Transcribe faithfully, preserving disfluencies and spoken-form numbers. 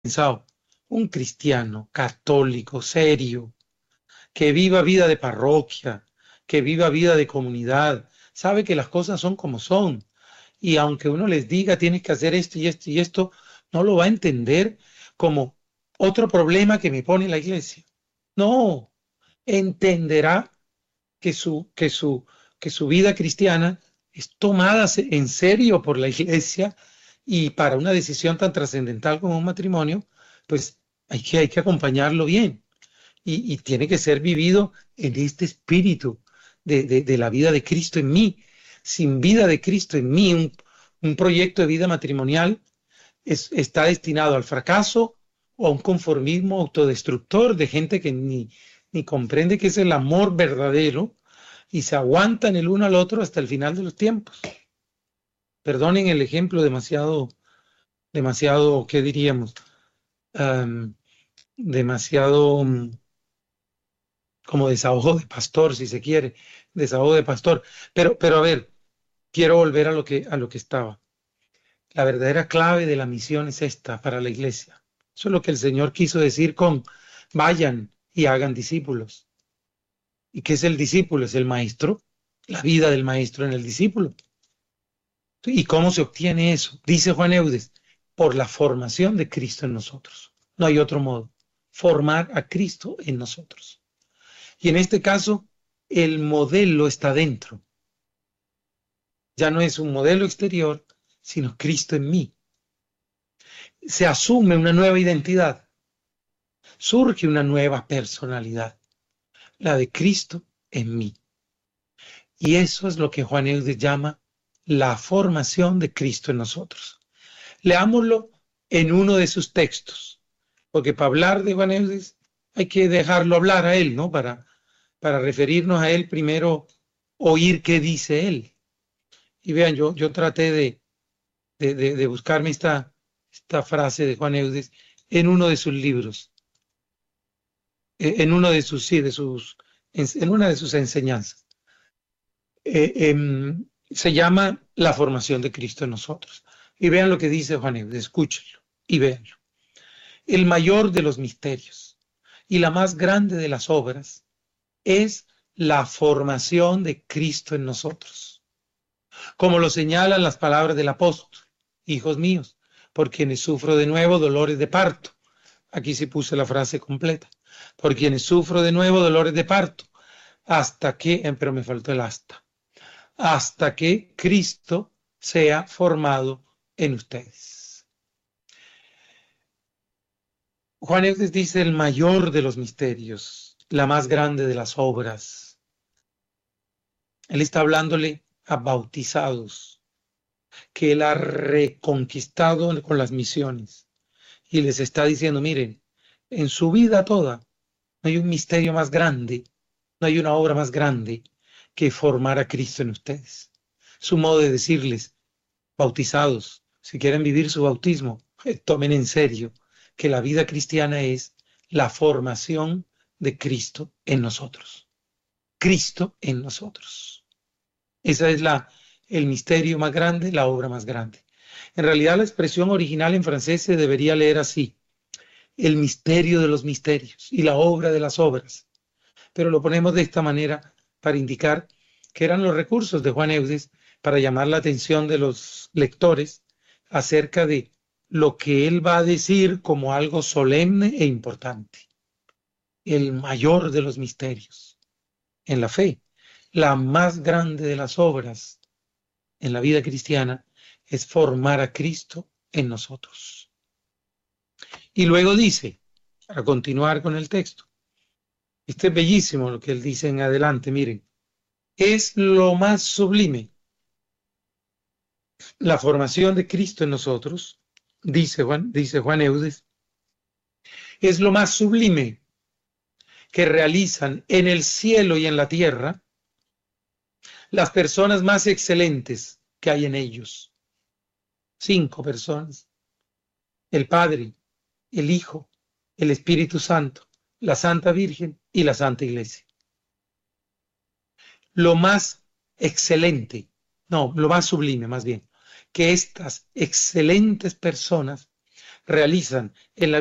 pensado, un cristiano católico, serio, que viva vida de parroquia, que viva vida de comunidad, sabe que las cosas son como son. Y aunque uno les diga tienes que hacer esto y esto y esto, no lo va a entender como otro problema que me pone la iglesia. No, entenderá que su, que su, que su vida cristiana es tomada en serio por la iglesia y para una decisión tan trascendental como un matrimonio, pues hay que, hay que acompañarlo bien y, y tiene que ser vivido en este espíritu de, de, de la vida de Cristo en mí. Sin vida de Cristo en mí, un, un proyecto de vida matrimonial es, está destinado al fracaso o a un conformismo autodestructor de gente que ni, ni comprende que es el amor verdadero y se aguantan el uno al otro hasta el final de los tiempos. Perdonen el ejemplo demasiado, demasiado, ¿qué diríamos? Um, demasiado um, como desahogo de pastor, si se quiere, desahogo de pastor. Pero, pero a ver, quiero volver a lo que, a lo que estaba. La verdadera clave de la misión es esta para la iglesia. Eso es lo que el Señor quiso decir con vayan y hagan discípulos. ¿Y qué es el discípulo? Es el maestro, la vida del maestro en el discípulo. ¿Y cómo se obtiene eso? Dice Juan Eudes, por la formación de Cristo en nosotros. No hay otro modo. Formar a Cristo en nosotros. Y en este caso, el modelo está dentro. Ya no es un modelo exterior, sino Cristo en mí. Se asume una nueva identidad. Surge una nueva personalidad, la de Cristo en mí. Y eso es lo que Juan Eudes llama la formación de Cristo en nosotros. Leámoslo en uno de sus textos, porque para hablar de Juan Eudes hay que dejarlo hablar a él, ¿no? Para, para referirnos a él, primero oír qué dice él. Y vean, yo, yo traté de, de, de, de buscarme esta, esta frase de Juan Eudes en uno de sus libros, en uno de sus, sí, de sus, en una de sus enseñanzas. Eh, eh, se llama La formación de Cristo en nosotros. Y vean lo que dice Juan Eudes, escúchenlo y véanlo. El mayor de los misterios y la más grande de las obras es la formación de Cristo en nosotros, como lo señalan las palabras del apóstol, hijos míos, por quienes sufro de nuevo dolores de parto. Aquí sí puse la frase completa, por quienes sufro de nuevo dolores de parto, hasta que, pero me faltó el hasta, hasta que Cristo sea formado en ustedes. Juan Eudes dice el mayor de los misterios, la más grande de las obras. Él está hablándole a bautizados que él ha reconquistado con las misiones y les está diciendo, miren, en su vida toda no hay un misterio más grande, no hay una obra más grande que formar a Cristo en ustedes. Su modo de decirles, bautizados, si quieren vivir su bautismo, tomen en serio que la vida cristiana es la formación de Cristo en nosotros. Cristo en nosotros. Esa es la, el misterio más grande, la obra más grande. En realidad la expresión original en francés se debería leer así, el misterio de los misterios y la obra de las obras. Pero lo ponemos de esta manera para indicar que eran los recursos de Juan Eudes para llamar la atención de los lectores acerca de lo que él va a decir como algo solemne e importante. El mayor de los misterios en la fe, la más grande de las obras en la vida cristiana es formar a Cristo en nosotros. Y luego dice, para continuar con el texto, este es bellísimo lo que él dice en adelante, miren, es lo más sublime. La formación de Cristo en nosotros, dice Juan, dice Juan Eudes, es lo más sublime que realizan en el cielo y en la tierra las personas más excelentes que hay en ellos. Cinco personas. El Padre, el Hijo, el Espíritu Santo, la Santa Virgen y la Santa Iglesia. Lo más excelente, no, lo más sublime más bien, que estas excelentes personas realizan en la